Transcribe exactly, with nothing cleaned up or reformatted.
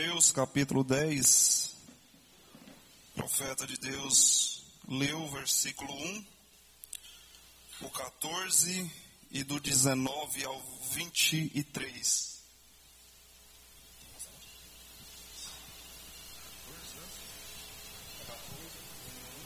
Hebreus capítulo dez, o profeta de Deus leu o versículo um, o quatorze e do dezenove ao vinte e três.